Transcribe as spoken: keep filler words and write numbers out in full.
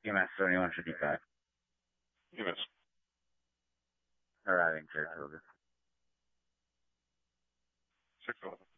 UMass seventy-one fifty-five. UMass. Arriving, Saratoga. six eleven.